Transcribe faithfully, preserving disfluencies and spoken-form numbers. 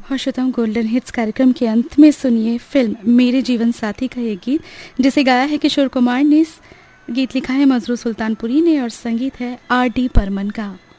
और श्रोताओं, golden hits कार्यक्रम के अंत में सुनिए फिल्म मेरे जीवन साथी का ये गीत, जिसे गाया है किशोर कुमार ने। गीत लिखा है मजरू सुल्तानपुरी ने और संगीत है आर डी बर्मन का।